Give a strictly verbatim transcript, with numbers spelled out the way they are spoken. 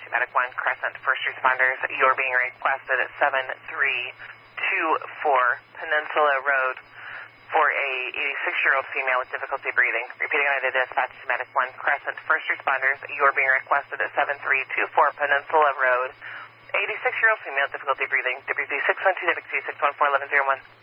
to Medic one Crescent. First responders, you're being requested at seven three two four Peninsula Road for a eighty-six-year-old female with difficulty breathing. Repeating United Dispatch to Medic one Crescent. First responders, you're being requested at seven three two four Peninsula Road. eighty-six-year-old female with difficulty breathing. W P six one two, W P six one four, eleven zero one.